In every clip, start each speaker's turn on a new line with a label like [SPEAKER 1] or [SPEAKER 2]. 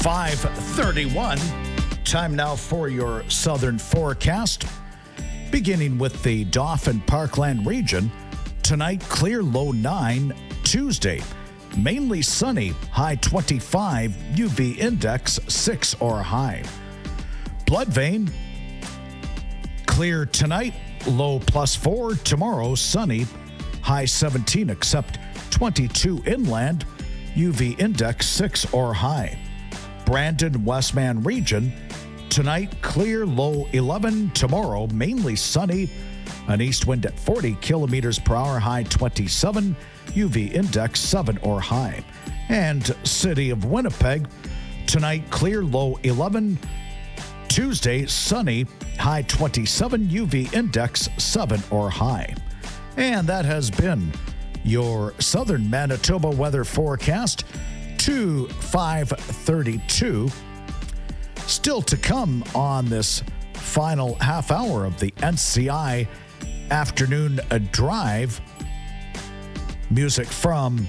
[SPEAKER 1] 5:31. Time now for your southern forecast. Beginning with the Dauphin Parkland region. Tonight, clear, low 9. Tuesday, mainly sunny, high 25. UV index 6 or high. Bloodvein, clear tonight, low +4. Tomorrow, sunny, high 17 except 22 inland. UV index 6 or high. Brandon, Westman region. Tonight, clear, low 11. Tomorrow, mainly sunny. An east wind at 40 kilometers per hour, high 27. UV index 7 or high. And City of Winnipeg. Tonight, clear, low 11. Tuesday, sunny, high 27. UV index 7 or high. And that has been your southern Manitoba weather forecast to 5:32. Still to come on this final half hour of the NCI afternoon drive. Music from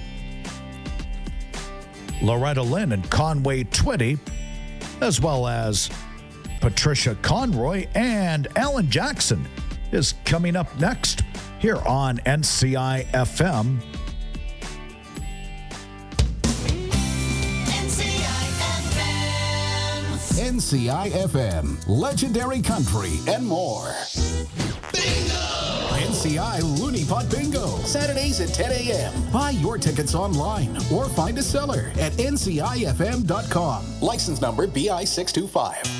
[SPEAKER 1] Loretta Lynn and Conway Twitty, as well as Patricia Conroy, and Alan Jackson is coming up next here on NCI FM.
[SPEAKER 2] NCI FM, legendary country and more.
[SPEAKER 3] Bingo!
[SPEAKER 2] NCI Looney Pot Bingo, Saturdays at 10 a.m. Buy your tickets online or find a seller at ncifm.com. License number BI 625.